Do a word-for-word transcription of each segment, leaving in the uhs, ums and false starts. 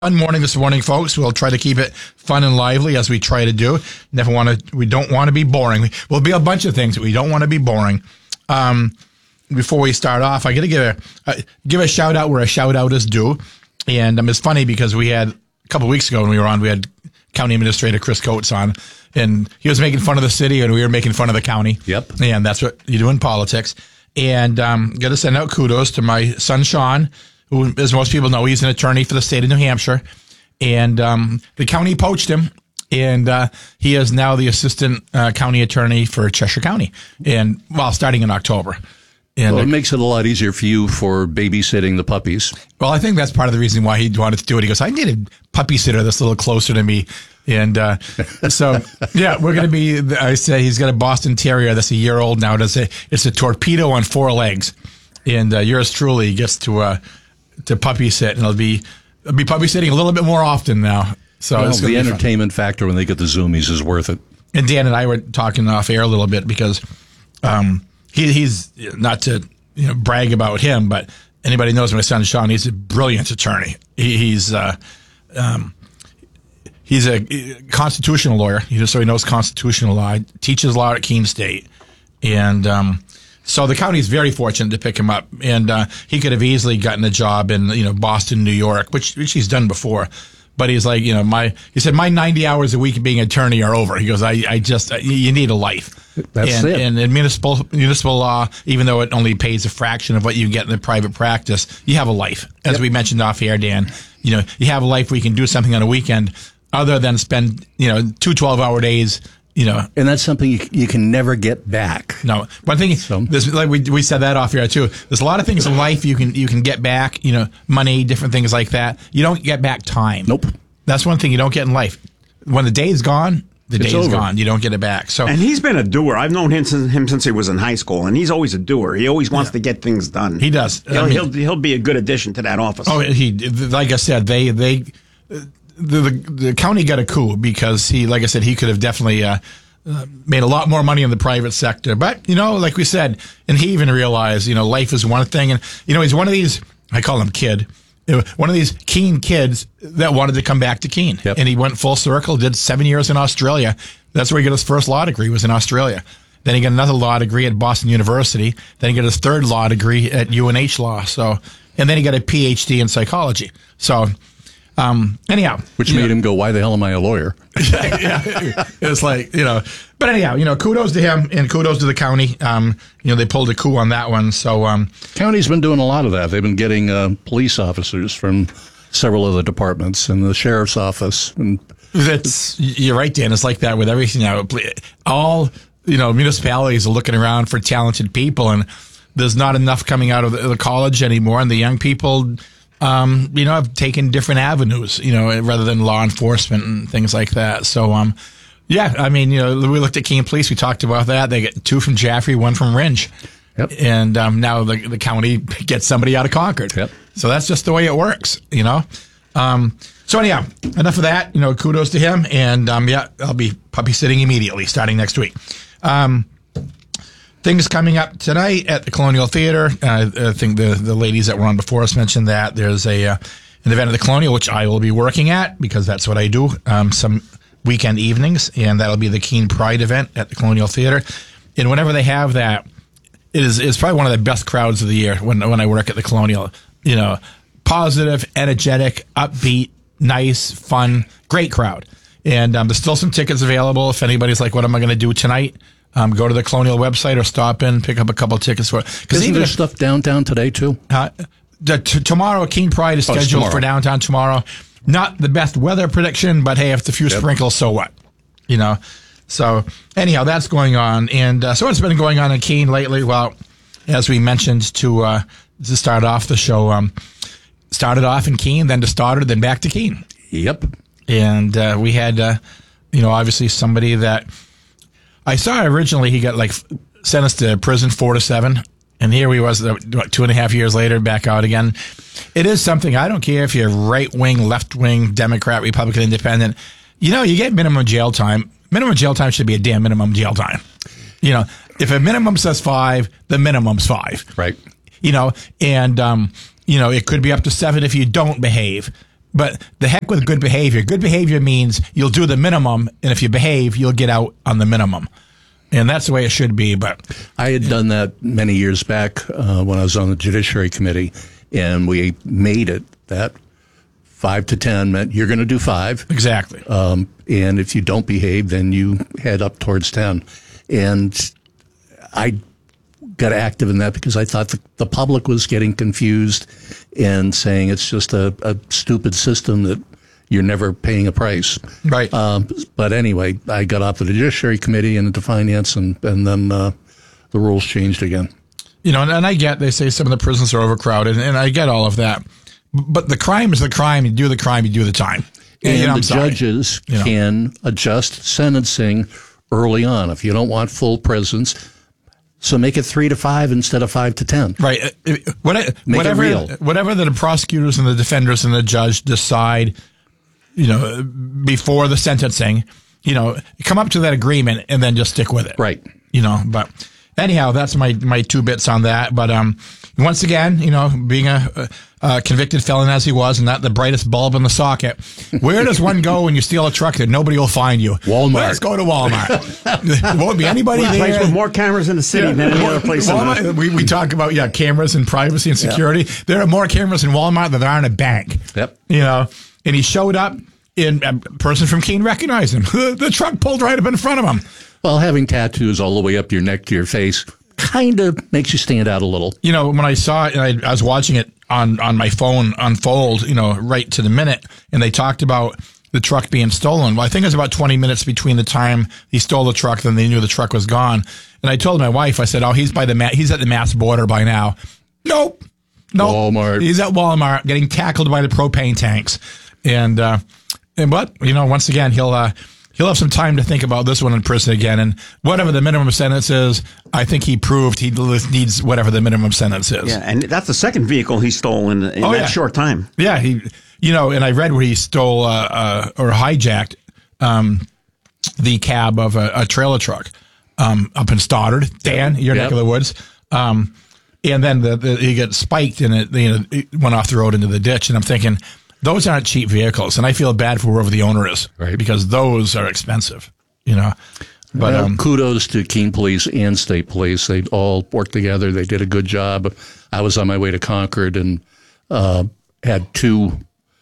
Fun morning this morning, folks. We'll try to keep it fun and lively as we try to do. Never want to. We don't want to be boring. We'll be a bunch of things, but we don't want to be boring. Um, before we start off, I got to give a uh, give a shout out where a shout out is due. And um, it's funny because we had a couple of weeks ago when we were on, we had County Administrator Chris Coates on, and he was making fun of the city, and we were making fun of the county. Yep. And that's what you do in politics. And um, got to send out kudos to my son Sean, who, as most people know, he's an attorney for the state of New Hampshire. And um, the county poached him, and uh, he is now the assistant uh, county attorney for Cheshire County, and well, starting in October. And well, it makes it a lot easier for you for babysitting the puppies. Well, I think that's part of the reason why he wanted to do it. He goes, I need a puppy sitter that's a little closer to me. And uh, so, yeah, we're going to be, I say he's got a Boston Terrier that's a year old now. It's a, it's a torpedo on four legs. And uh, yours truly gets to uh, to puppy sit, and it'll be, it'll be puppy sitting a little bit more often now. So well, it's the entertainment fun. factor when they get the zoomies is worth it. And Dan and I were talking off air a little bit because um, he, he's, not to you know brag about him, but anybody knows my son Sean, he's a brilliant attorney. He, he's uh, um, he's a constitutional lawyer. He just so he knows constitutional law. He teaches law at Keene State, and um, so the county is very fortunate to pick him up. And uh, he could have easily gotten a job in you know Boston, New York, which which he's done before. But he's like, you know, my he said my ninety hours a week being an attorney are over. He goes, I I just you need a life. That's and, it. And in municipal municipal law, even though it only pays a fraction of what you get in the private practice, you have a life. As Yep. we mentioned off air, Dan, you know, you have a life where you can do something on a weekend other than spend, you know, two twelve-hour days, you know. And that's something you, you can never get back. No, one thing, So- this, like we we said that off air too. There's a lot of things in life you can you can get back, you know, money, different things like that. You don't get back time. Nope. That's one thing you don't get in life. When the day's gone, the It's day's over. gone. You don't get it back. So And he's been a doer. I've known him since, him since he was in high school, and he's always a doer. He always wants to get things done. he does. He'll, I mean- he'll he'll be a good addition to that office. Oh, he like I said, they they the the, the county got a coup because he, like I said, he could have definitely uh, uh, made a lot more money in the private sector. But you know, like we said, and he even realized, you know, life is one thing, and you know, he's one of these. I call him kid. You know, one of these Keene kids that wanted to come back to Keene, Yep. and he went full circle. Did seven years in Australia. That's where he got his first law degree. Was in Australia. Then he got another law degree at Boston University. Then he got his third law degree at U N H Law. So, and then he got a P H D in psychology. So, um, anyhow, Which you made know, him go, why the hell am I a lawyer? yeah, it's like, you know, but anyhow, you know, kudos to him and kudos to the county. Um, you know, they pulled a coup on that one. So, um, County's been doing a lot of that. They've been getting uh, police officers from several other departments and the sheriff's office. And that's, you're right, Dan. It's like that with everything now. All, you know, municipalities are looking around for talented people, and there's not enough coming out of the, the college anymore. And the young people, um, you know, have taken different avenues, you know, rather than law enforcement and things like that. So, um, yeah, I mean, you know, we looked at Keene Police. We talked about that. They get two from Jaffrey, one from Ringe. Yep. And um, now the, the county gets somebody out of Concord. Yep. So that's just the way it works, you know. Um, so anyhow, enough of that. You know, kudos to him. And, um, yeah, I'll be puppy sitting immediately starting next week. Um, things coming up tonight at the Colonial Theater. Uh, I think the, the ladies that were on before us mentioned that. There's a uh, an event at the Colonial, which I will be working at because that's what I do, um, some weekend evenings. And that'll be the Keene Pride event at the Colonial Theater. And whenever they have that, it is it's probably one of the best crowds of the year when when I work at the Colonial. You know, positive, energetic, upbeat, nice, fun, great crowd. And um, there's still some tickets available. If anybody's like, what am I going to do tonight? Um, go to the Colonial website or stop in, pick up a couple tickets for it. Because isn't even there if, stuff downtown today, too? uh, the, t- tomorrow, Keene Pride is Oh, it's scheduled tomorrow. for downtown tomorrow. Not the best weather prediction, but hey, if the few Yep. sprinkles, so what? You know? So anyhow, that's going on. And uh, so what's been going on in Keene lately? Well, as we mentioned to uh, to start off the show, um, started off in Keene, then to Stoddard, then back to Keene. Yep. And uh, we had, uh, you know, obviously somebody that I saw originally, he got like sentenced to prison four to seven. And here he was, uh, what, two and a half years later, back out again. It is something, I don't care if you're right wing, left wing, Democrat, Republican, Independent. You know, you get minimum jail time. Minimum jail time should be a damn minimum jail time. You know, if a minimum says five, the minimum's five. Right. You know, and, um, you know, it could be up to seven if you don't behave. But the heck with good behavior. Good behavior means you'll do the minimum, and if you behave, you'll get out on the minimum. And that's the way it should be. But I had done that many years back uh, when I was on the Judiciary Committee, and we made it that five to ten meant you're going to do five. Exactly. Um, and if you don't behave, then you head up towards ten. And I got active in that because I thought the, the public was getting confused and saying it's just a, a stupid system that you're never paying a price. Right. Um, but anyway, I got off the Judiciary Committee and into Finance, and, and then uh, the rules changed again. You know, and, and I get, they say some of the prisons are overcrowded, and I get all of that. But the crime is the crime. You do the crime, you do the time. And, you know, the judges you know. can adjust sentencing early on if you don't want full prisons. So make it three to five instead of five to ten. Right. What, Make whatever, it real. Whatever the prosecutors and the defenders and the judge decide, you know, before the sentencing, you know, come up to that agreement and then just stick with it. Right. You know, but anyhow, that's my, my two bits on that. But um, once again, you know, being a, a convicted felon as he was and not the brightest bulb in the socket, where does one go when you steal a truck that nobody will find you? Walmart. Let's go to Walmart. There won't be anybody Well, a there. place with more cameras in the city Yeah. than any other place in Walmart, the we, we talk about, yeah, cameras and privacy and security. Yeah. There are more cameras in Walmart than there are in a bank. Yep. You know, and he showed up, and a person from Keene recognized him. The truck pulled right up in front of him. Well, having tattoos all the way up your neck to your face kind of makes you stand out a little. You know, when I saw it, and I, I was watching it on, on my phone unfold, you know, right to the minute, and they talked about the truck being stolen. Well, I think it was about twenty minutes between the time he stole the truck, then they knew the truck was gone. And I told my wife, I said, oh, he's by the ma- he's at the Mass border by now. Nope. Nope. Walmart. He's at Walmart getting tackled by the propane tanks. And, uh, and but, you know, once again, he'll, uh, he'll have some time to think about this one in prison again. And whatever the minimum sentence is, I think he proved he needs whatever the minimum sentence is. Yeah, and that's the second vehicle he stole in, in Oh, that yeah. short time. Yeah, he, you know, and I read where he stole uh, uh, or hijacked um, the cab of a, a trailer truck um, up in Stoddard, Dan, your Yep. neck of the woods. Um, and then the, the, he got spiked and it, you know, it went off the road into the ditch. And I'm thinking, those aren't cheap vehicles, and I feel bad for whoever the owner is, Right. because those are expensive, you know. But Well, um, kudos to Keene Police and State Police. They all worked together. They did a good job. I was on my way to Concord and uh, had two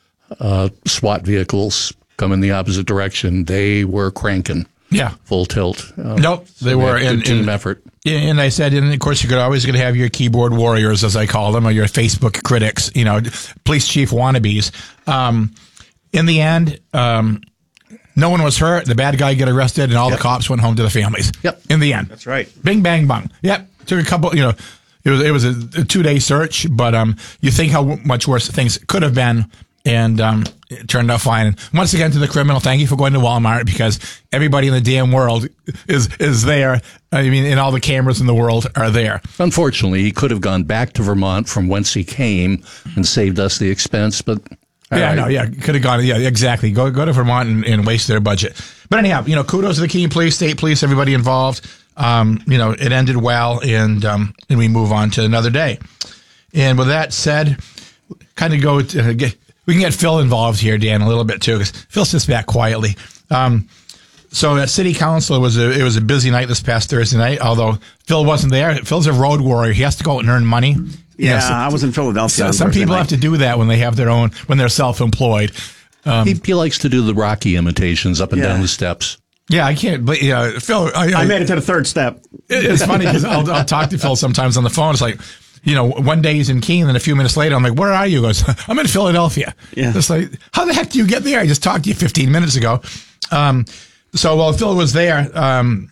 uh, SWAT vehicles come in the opposite direction. They were cranking yeah, full tilt. Uh, nope, they so were had good in team in- effort. And I said, and of course, you could always going to have your keyboard warriors, as I call them, or your Facebook critics, you know, police chief wannabes. Um, in the end, um, no one was hurt. The bad guy got arrested, and all Yep. the cops went home to the families. Yep. In the end, That's right. Bing, bang, bung. Yep. Took a couple. You know, it was it was a, a two day search, but um, you think how much worse things could have been. And um, it turned out fine. And once again, to the criminal, thank you for going to Walmart, because everybody in the damn world is is there. I mean, and all the cameras in the world are there. Unfortunately, he could have gone back to Vermont from whence he came and saved us the expense, but all yeah, right. no, yeah, could have gone. Yeah, exactly. Go go to Vermont and, and waste their budget. But anyhow, you know, kudos to the Keene Police, State Police, everybody involved. Um, you know, it ended well, and um, and we move on to another day. And with that said, kind of go to get. We can get Phil involved here, Dan, a little bit too, because Phil sits back quietly. Um, so at City Council, it was a it was a busy night this past Thursday night. Although Phil wasn't there, Phil's a road warrior. He has to go out and earn money. Yeah, You know, so- I was in Philadelphia. so on some Thursday people night. have to do that when they have their own when they're self-employed. he, he likes to do the Rocky imitations up and Yeah. down the steps. Yeah, I can't. But yeah, Phil, I, I made it to the third step. It's funny because I'll, I'll talk to Phil sometimes on the phone. It's like, you know, one day he's in Keene, and a few minutes later, I'm like, "Where are you?" He goes, "I'm in Philadelphia." Yeah. It's like, how the heck do you get there? I just talked to you fifteen minutes ago. Um, so while Phil was there, um,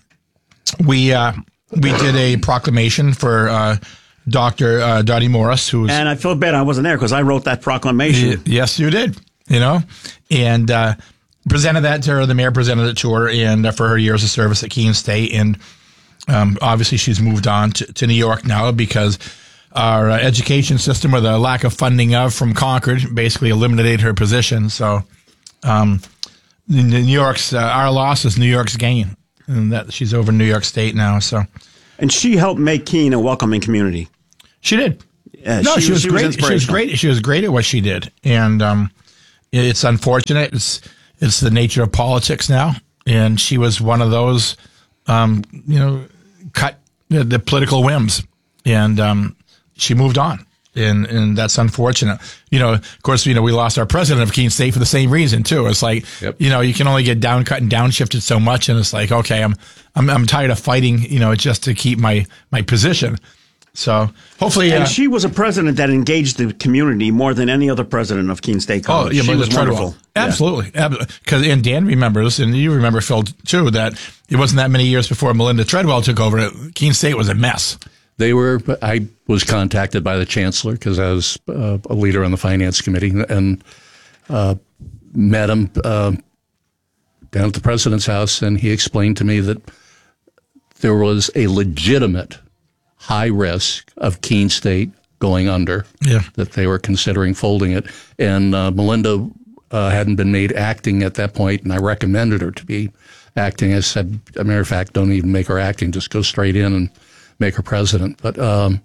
we uh, we did a proclamation for uh, Doctor Uh, Dottie Morris, who's And I feel bad I wasn't there because I wrote that proclamation. yes, you did. You know, and uh, presented that to her. The mayor presented it to her, and uh, for her years of service at Keene State, and um, obviously she's moved on to, to New York now because our uh, education system, or the lack of funding of from Concord, basically eliminated her position. So, um, New York's uh, our loss is New York's gain, and that she's over in New York State now. So And she helped make Keene a welcoming community. she did. Yeah, No, she, she was, was- she was great. She was inspirational. great. She was great at what she did, and um, it's unfortunate. It's it's the nature of politics now, and she was one of those, um, you know, cut the, the political whims, and um, she moved on. And and that's unfortunate. You know, of course, you know, we lost our president of Keene State for the same reason too. It's like, yep. you know, you can only get down cut and downshifted so much, and it's like, okay, I'm I'm I'm tired of fighting, you know, just to keep my my position. So hopefully, and uh, she was a president that engaged the community more than any other president of Keene State College. Oh, yeah, she was Treadwell. wonderful. Absolutely, because yeah. and Dan remembers, and you remember Phil too, that it wasn't that many years before Melinda Treadwell took over. Keene State was a mess. They were. I was contacted by the chancellor because I was uh, a leader on the finance committee, and uh, met him uh, down at the president's house, and he explained to me that there was a legitimate high risk of Keene State going under. Yeah. That they were considering folding it, and uh, Melinda uh, hadn't been made acting at that point, and I recommended her to be acting. I said, as a matter of fact, don't even make her acting; just go straight in and make her president. But um,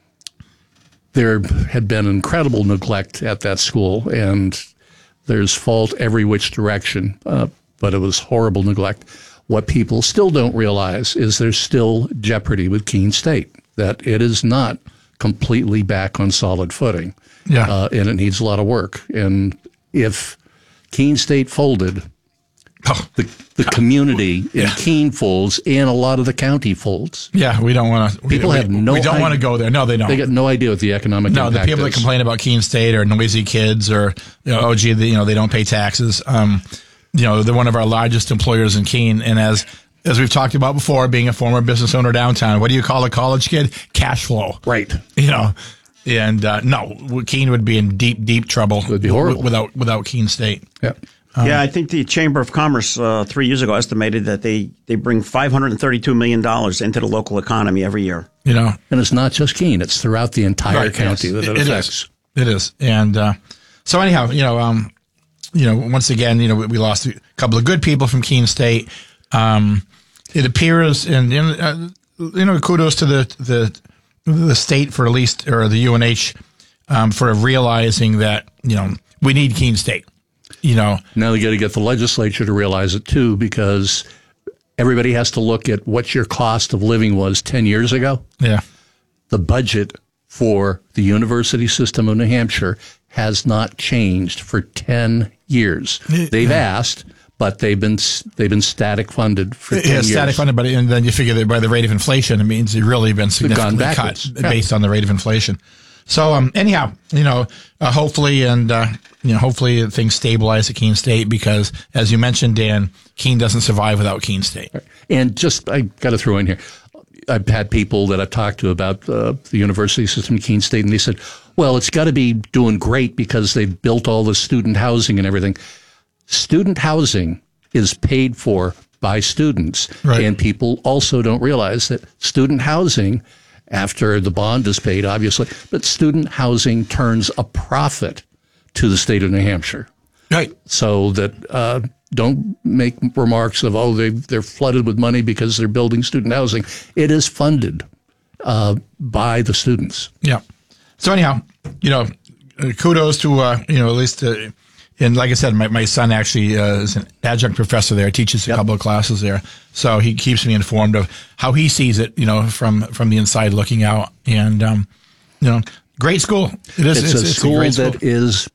there had been incredible neglect at that school, and there's fault every which direction, uh, but it was horrible neglect. What people still don't realize is there's still jeopardy with Keene State, that it is not completely back on solid footing, yeah. uh, and it needs a lot of work. And if Keene State folded, Oh. The the community in yeah. Keene folds, and a lot of the county folds. Yeah, we don't want to. People we, have no. We don't idea. want to go there. No, they don't. They got no idea what the economic. No, the impact people is. that complain about Keene State are noisy kids, or you know, oh gee, they, you know, they don't pay taxes. Um, you know, they're one of our largest employers in Keene, and as as we've talked about before, being a former business owner downtown, what do you call a college kid? Cash flow. Right. You know, and uh, no, Keene would be in deep, deep trouble. It would be horrible without without Keene State. Yeah. Um, yeah, I think the Chamber of Commerce uh, three years ago estimated that they, they bring five hundred thirty-two million dollars into the local economy every year. You know, and it's not just Keene; it's throughout the entire right, county yes, that it, it affects. Is. It is, and uh, so anyhow, you know, um, you know, once again, you know, we, we lost a couple of good people from Keene State. Um, it appears, and, and uh, you know, kudos to the the the state for at least, or the U N H um, for realizing that, you know, we need Keene State. You know, now you got to get the legislature to realize it too, because everybody has to look at what your cost of living was ten years ago. Yeah. The budget for the university system of New Hampshire has not changed for ten years. They've asked, but they've been they've been static funded for ten yeah, years. Static funded, but and then you figure that by the rate of inflation, it means it's really been significantly cut yeah. based on the rate of inflation. So, um, anyhow, you know, uh, hopefully, and uh, you know, hopefully things stabilize at Keene State, because, as you mentioned, Dan, Keene doesn't survive without Keene State. And just, I got to throw in here, I've had people that I've talked to about uh, the university system at Keene State, and they said, well, it's got to be doing great because they've built all the student housing and everything. Student housing is paid for by students, right. And people also don't realize that student housing, after the bond is paid, obviously, but student housing turns a profit to the state of New Hampshire. Right. So that uh, don't make remarks of, oh, they, they're flooded with money because they're building student housing. It is funded uh, by the students. Yeah. So anyhow, you know, kudos to, uh, you know, at least, uh, and like I said, my, my son actually uh, is an adjunct professor there, teaches a yep. couple of classes there. So he keeps me informed of how he sees it, you know, from, from the inside looking out. And, um, you know, great school. It is, it's, it's, a, it's school a great school that is,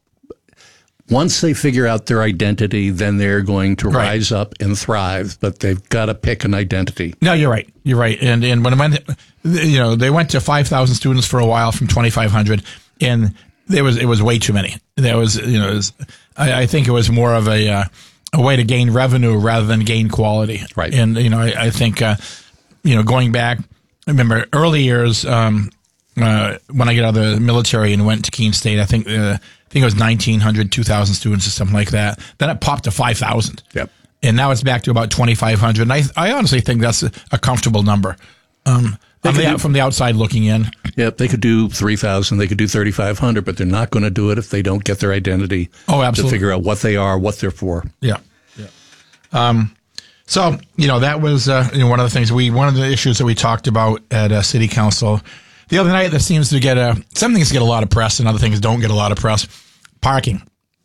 once they figure out their identity, then they're going to right. rise up and thrive. But they've got to pick an identity. No, you're right. You're right. And and when I went, you know, they went to five thousand students for a while from twenty-five hundred, and there was it was way too many. There was, you know, it was, I, I think it was more of a uh, a way to gain revenue rather than gain quality. Right. And you know, I, I think uh, you know, going back, I remember early years um, uh, when I got out of the military and went to Keene State. I think. Uh, I think it was nineteen hundred, two thousand students or something like that. Then it popped to five thousand. Yep. And now it's back to about twenty-five hundred. And I, I honestly think that's a, a comfortable number um, from, the, do, from the outside looking in. Yep. They could do three thousand. They could do thirty-five hundred, but they're not going to do it if they don't get their identity. Oh, absolutely. To figure out what they are, what they're for. Yeah. Yeah. Um, so, you know, that was uh, you know, one of the things we, one of the issues that we talked about at uh, City Council the other night that seems to get a, some things get a lot of press and other things don't get a lot of press. Parking.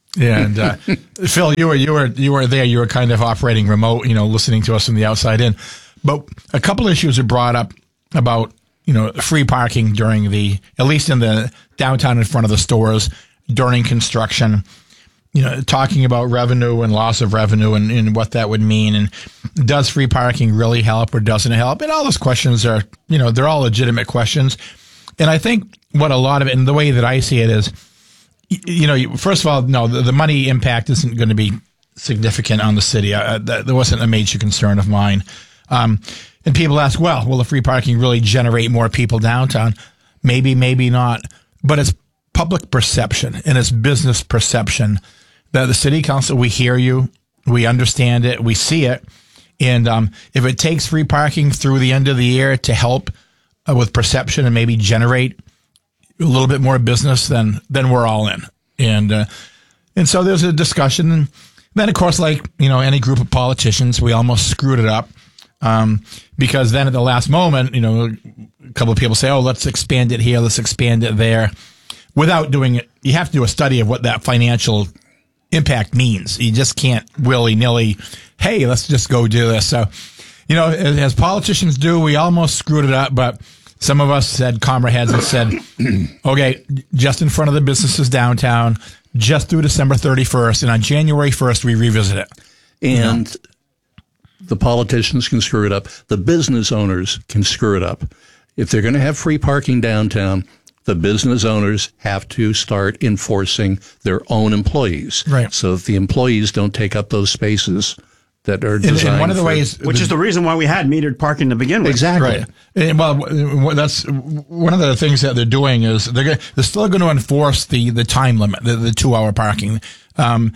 And uh, Phil, you were you were you were there. You were kind of operating remote, you know, listening to us from the outside in. But a couple issues are brought up about, you know, free parking during the, at least in the downtown in front of the stores during construction. You know, talking about revenue and loss of revenue and, and what that would mean, and does free parking really help or doesn't it help? And all those questions are, you know, they're all legitimate questions. And I think what a lot of it, and the way that I see it is, you know, first of all, no, the, the money impact isn't going to be significant on the city. Uh, that, that wasn't a major concern of mine. Um, and people ask, well, will the free parking really generate more people downtown? Maybe, maybe not. But it's public perception and it's business perception that the city council, we hear you, we understand it, we see it. And um, if it takes free parking through the end of the year to help uh, with perception and maybe generate a little bit more business, then then we're all in. And uh, and so there's a discussion. And then, of course, like, you know, any group of politicians, we almost screwed it up. Um, because then at the last moment, you know, a couple of people say, oh, let's expand it here, let's expand it there. Without doing it, you have to do a study of what that financial impact means. You just can't willy-nilly, hey, let's just go do this. So, you know, as, as politicians do, we almost screwed it up, but some of us said, calmer heads and said, okay, just in front of the businesses downtown, just through December thirty-first, and on January first, we revisit it. And you know? The politicians can screw it up. The business owners can screw it up. If they're going to have free parking downtown, the business owners have to start enforcing their own employees. Right. So that the employees don't take up those spaces that are designed and, and one of the for, ways, which the, is the reason why we had metered parking to begin with. Exactly. Right. And, well, that's one of the things that they're doing is they're gonna, they're still going to enforce the, the time limit, the, the two hour parking. Um,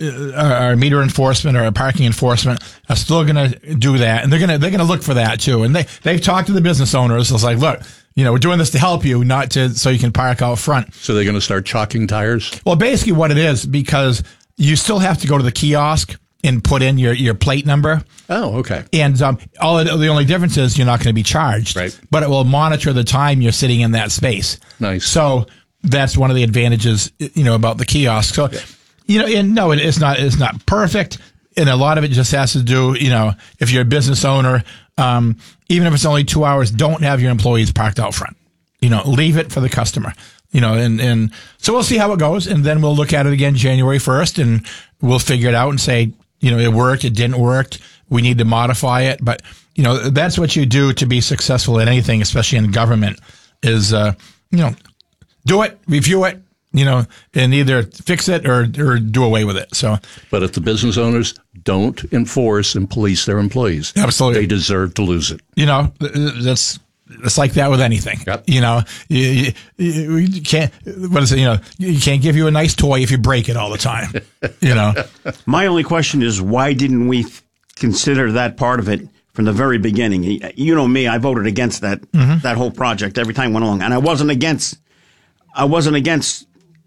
our meter enforcement or our parking enforcement are still going to do that, and they're going to they're going to look for that too. And they they've talked to the business owners. It's like, look, you know, we're doing this to help you, not to so you can park out front. So they're going to start chalking tires? Well, basically what it is, because you still have to go to the kiosk and put in your, your plate number. Oh, okay. And um, all it, the only difference is you're not going to be charged, right? But it will monitor the time you're sitting in that space. Nice. So that's one of the advantages, you know, about the kiosk. So, yeah. you know, and no, it, it's not it's not perfect, and a lot of it just has to do, you know, if you're a business owner, um, even if it's only two hours, don't have your employees parked out front. You know, leave it for the customer. You know, and, and so we'll see how it goes, and then we'll look at it again January first, and we'll figure it out and say, you know, it worked, it didn't work, we need to modify it. But, you know, that's what you do to be successful at anything, especially in government, is, uh, you know, do it, review it, you know, and either fix it or, or do away with it. So, but if the business owners don't enforce and police their employees, absolutely, they deserve to lose it. You know, that's, it's like that with anything. Yep. You know, you, you, you can't, what is it? You know, you can't give you a nice toy if you break it all the time. You know, my only question is, why didn't we consider that part of it from the very beginning? You know me, I voted against that, mm-hmm. that whole project every time it went along. And I wasn't against, I wasn't against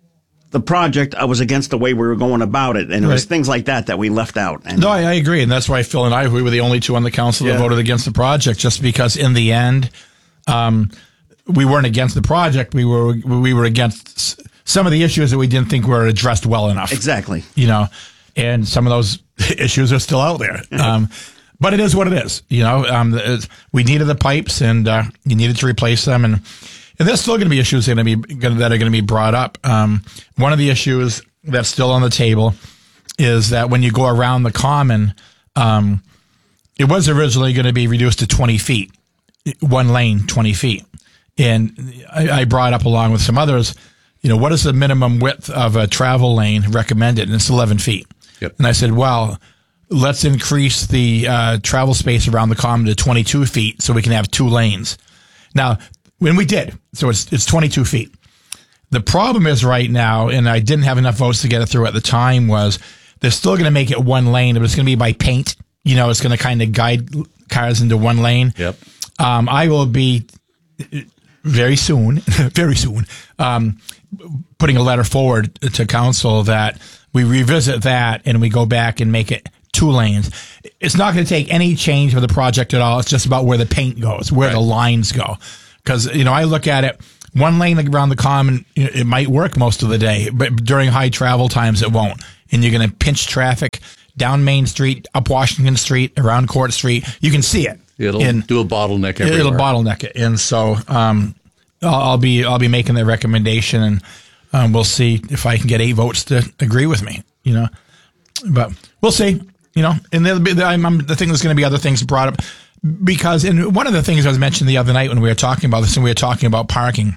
the project. I was against the way we were going about it. And it right. was things like that that we left out. And no, I, I agree. And that's why Phil and I, we were the only two on the council yeah. that voted against the project, just because in the end, um, we weren't against the project. We were, we were against some of the issues that we didn't think were addressed well enough. Exactly. You know, and some of those issues are still out there. Um, but it is what it is. You know, um, we needed the pipes, and uh, you needed to replace them. And, and there's still going to be issues that are going to be, that are going to be brought up. Um, one of the issues that's still on the table is that when you go around the common, um, it was originally going to be reduced to twenty feet, one lane, twenty feet. And I, I brought up, along with some others, you know, what is the minimum width of a travel lane recommended? And it's eleven feet. Yep. And I said, well, let's increase the uh, travel space around the common to twenty-two feet so we can have two lanes. Now, when we did, so it's it's twenty-two feet. The problem is right now, and I didn't have enough votes to get it through at the time, was they're still going to make it one lane, but it's going to be by paint. You know, it's going to kind of guide cars into one lane. Yep. Um, I will be very soon, very soon, um, putting a letter forward to council that we revisit that and we go back and make it two lanes. It's not going to take any change for the project at all. It's just about where the paint goes, where right. the lines go. Because, you know, I look at it, one lane around the common, it might work most of the day, but during high travel times, it won't. And you're going to pinch traffic down Main Street, up Washington Street, around Court Street. You can see it. It'll and do a bottleneck everywhere. It'll bottleneck it. And so um, I'll, I'll be I'll be making the recommendation, and um, we'll see if I can get eight votes to agree with me, you know. But we'll see, you know. And there'll be, I'm, I'm, the thing there's going to be other things brought up. Because, and one of the things I was mentioned the other night when we were talking about this and we were talking about parking,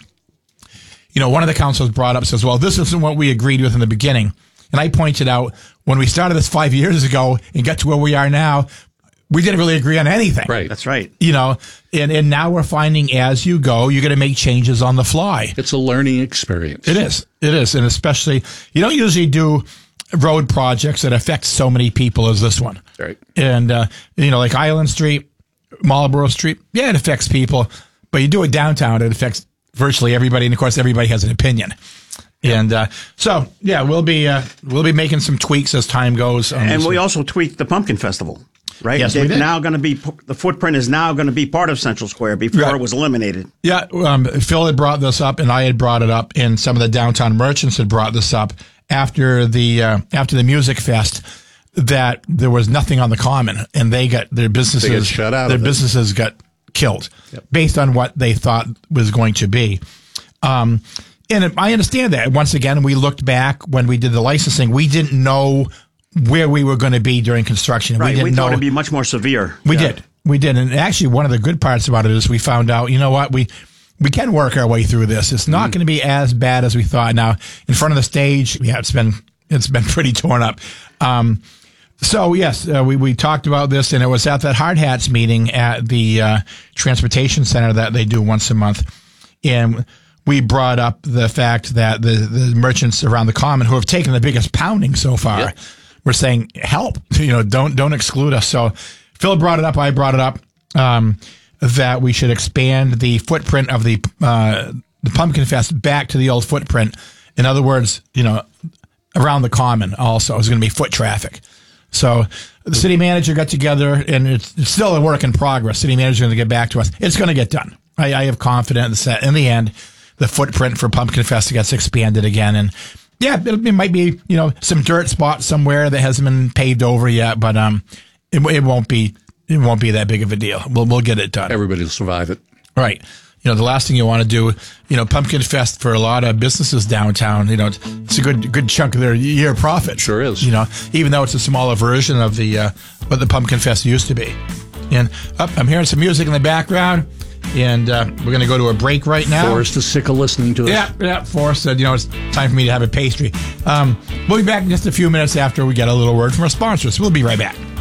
you know, one of the councilors brought up, says, well, this isn't what we agreed with in the beginning. And I pointed out, when we started this five years ago and got to where we are now, we didn't really agree on anything. Right. That's right. You know, and, and now we're finding as you go, you're going to make changes on the fly. It's a learning experience. It is. It is. And especially, you don't usually do road projects that affect so many people as this one. Right. And, uh, you know, like Island Street, Marlborough Street, yeah, it affects people, but you do it downtown, it affects virtually everybody, and of course, everybody has an opinion. Yeah. And uh, so, yeah, we'll be uh, we'll be making some tweaks as time goes. And we one. also tweaked the Pumpkin Festival, right? Yes, It's we did. now going to be the footprint is now going to be part of Central Square before Right. it was eliminated. Yeah, um, Phil had brought this up, and I had brought it up, and some of the downtown merchants had brought this up after the uh, after the music fest. That there was nothing on the common, and they got their businesses They got shut out Their of it. businesses got killed Yep. based on what they thought was going to be. Um, and I understand that. Once again, we looked back when we did the licensing. We didn't know where we were going to be during construction. Right. We didn't We thought know. it'd be much more severe. We Yeah. did. We did. And actually, one of the good parts about it is we found out, you know what, we we can work our way through this. It's not going to be as bad as we thought. Now, in front of the stage, yeah, it's been it's been pretty torn up. Um, so, yes, uh, we, we talked about this, and it was at that Hard Hats meeting at the uh, Transportation Center that they do once a month. And we brought up the fact that the, the merchants around the common who have taken the biggest pounding so far Yep. were saying, help, you know, don't don't exclude us. So Phil brought it up, I brought it up, um, that we should expand the footprint of the uh, the Pumpkin Fest back to the old footprint. In other words, you know, around the common also is going to be foot traffic. So the city manager got together, and it's, it's still a work in progress. City manager is going to get back to us. It's going to get done. I, I have confidence that in the end, the footprint for Pumpkin Fest gets expanded again. And yeah, it, it might be, you know, some dirt spot somewhere that hasn't been paved over yet, but um, it, it won't be it won't be that big of a deal. We'll we'll get it done. Everybody will survive it. Right. You know, the last thing you want to do, you know, Pumpkin Fest for a lot of businesses downtown, you know, it's, it's a good good chunk of their year profit. Sure is. You know, even though it's a smaller version of the uh, what the Pumpkin Fest used to be. And up, I'm hearing some music in the background, and uh, we're going to go to a break right now. Forrest is sick of listening to us. Yeah, yeah. Forrest said, you know, it's time for me to have a pastry. Um, we'll be back in just a few minutes after we get a little word from our sponsors. We'll be right back.